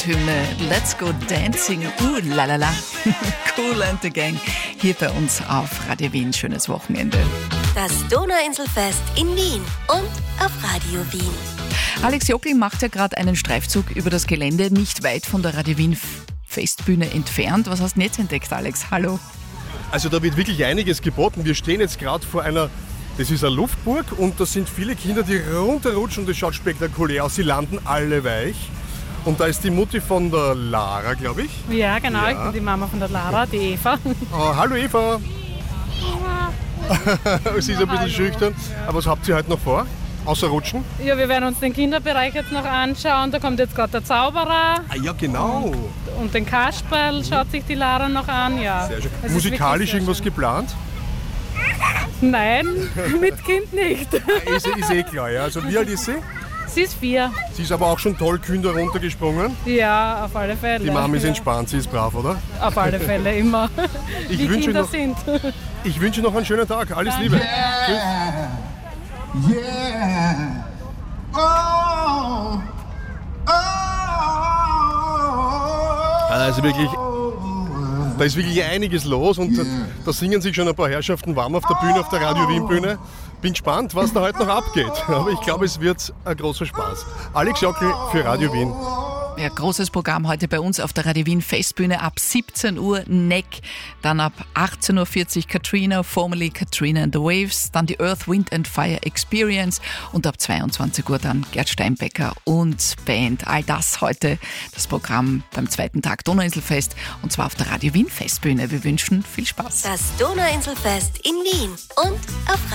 Hymne Let's Go Dancing, lalala, Kool and the Gang, hier bei uns auf Radio Wien. Schönes Wochenende. Das Donauinselfest in Wien und auf Radio Wien. Alex Jokl macht ja gerade einen Streifzug über das Gelände, nicht weit von der Radio Wien Festbühne entfernt. Was hast du jetzt entdeckt, Alex? Hallo. Also da wird wirklich einiges geboten. Wir stehen jetzt gerade vor einer, das ist eine Luftburg und da sind viele Kinder, die runterrutschen und das schaut spektakulär aus. Sie landen alle weich. Und da ist die Mutti von der Lara, glaube ich. Ja, genau, ja. Ich bin die Mama von der Lara, die Eva. Oh, hallo Eva. Sie ist ein bisschen schüchtern. Aber was habt ihr heute noch vor? Außer rutschen? Ja, wir werden uns den Kinderbereich jetzt noch anschauen. Da kommt jetzt gerade der Zauberer. Ah, ja, genau. Und den Kasperl schaut sich die Lara noch an. Ja. Sehr schön. Musikalisch irgendwas geplant? Nein, mit Kind nicht. Ist eh klar, ja. Also wie alt ist sie? Sie ist 4. Sie ist aber auch schon toll kühn da runtergesprungen. Ja, auf alle Fälle. Die Mama ist entspannt, sie ist brav, oder? Auf alle Fälle, immer. Ich wünsche noch einen schönen Tag. Alles Liebe. Tschüss. Yeah. Oh. Oh. Also wirklich, da ist wirklich einiges los und da singen sich schon ein paar Herrschaften warm auf der Bühne, auf der Radio Wien Bühne. Bin gespannt, was da heute noch abgeht. Aber ich glaube, es wird ein großer Spaß. Alex Jokl für Radio Wien. Ja, großes Programm heute bei uns auf der Radio Wien Festbühne ab 17 Uhr Neck, dann ab 18.40 Uhr Katrina, formerly Katrina and the Waves, dann die Earth, Wind and Fire Experience und ab 22 Uhr dann Gerd Steinbecker und Band. All das heute das Programm beim zweiten Tag Donauinselfest und zwar auf der Radio Wien Festbühne. Wir wünschen viel Spaß. Das Donauinselfest in Wien und auf